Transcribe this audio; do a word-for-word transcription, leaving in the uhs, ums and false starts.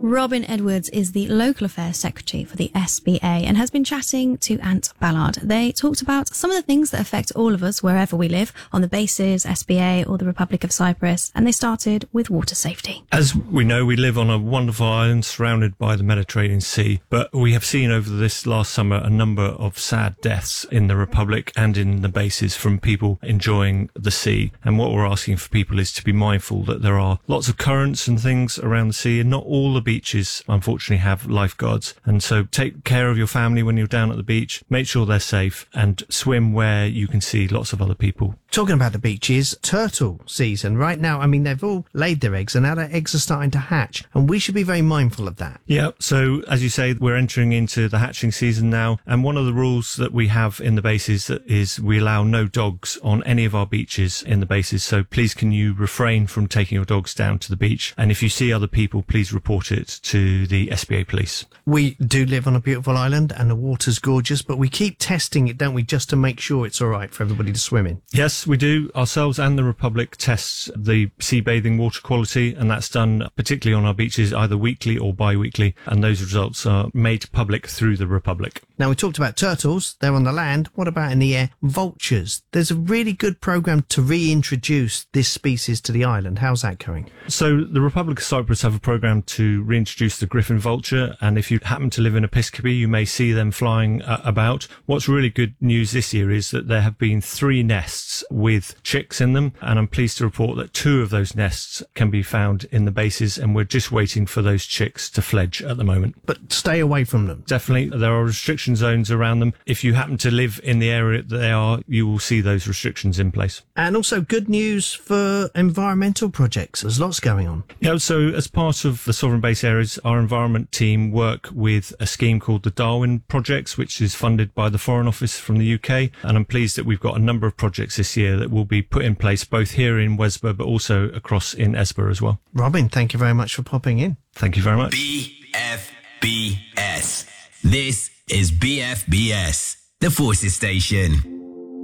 Robin Edwards is the Local Affairs Secretary for the S B A and has been chatting to Ant Ballard. They talked about some of the things that affect all of us wherever we live, on the bases, S B A or the Republic of Cyprus, and they started with water safety. As we know, we live on a wonderful island surrounded by the Mediterranean Sea, but we have seen over this last summer a number of sad deaths in the Republic and in the bases from people enjoying the sea. And what we're asking for people is to be mindful that there are lots of currents and things around the sea, and not all the beaches unfortunately have lifeguards, and so take care of your family when you're down at the beach, make sure they're safe, and swim where you can see lots of other people. Talking about the beaches, turtle season right now. I mean, they've all laid their eggs and now their eggs are starting to hatch, and we should be very mindful of that. Yeah, so as you say, we're entering into the hatching season now, and one of the rules that we have in the bases is we allow no dogs on any of our beaches in the bases, so please can you refrain from taking your dogs down to the beach, and if you see other people, please report it to the S B A police. We do live on a beautiful island and the water's gorgeous, but we keep testing it, don't we, just to make sure it's all right for everybody to swim in? Yes, we do. Ourselves and the Republic tests the sea bathing water quality, and that's done particularly on our beaches either weekly or bi-weekly, and those results are made public through the Republic. Now, we talked about turtles, they're on the land. What about in the air? Vultures. There's a really good programme to reintroduce this species to the island. How's that going? So the Republic of Cyprus have a programme to reintroduce the griffon vulture, and if you happen to live in Episcopi, you may see them flying uh, about. What's really good news this year is that there have been three nests with chicks in them, and I'm pleased to report that two of those nests can be found in the bases, and we're just waiting for those chicks to fledge at the moment. But stay away from them. Definitely, there are restriction zones around them. If you happen to live in the area that they are, you will see those restrictions in place. And also good news for environmental projects. There's lots going on. Yeah, so as part of the Sovereign Base Areas, our environment team work with a scheme called the Darwin Projects, which is funded by the Foreign Office from the U K. And I'm pleased that we've got a number of projects this year that will be put in place both here in Wesba, but also across in Esba as well. Robin, thank you very much for popping in. Thank you very much. B F B S. This is B F B S, the Forces Station.